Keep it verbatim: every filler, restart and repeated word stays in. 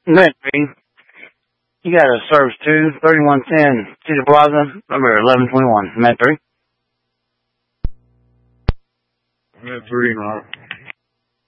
Net three. You got a service two, thirty-one ten, Cedar Plaza, number eleven twenty-one. Net three. Net three, right.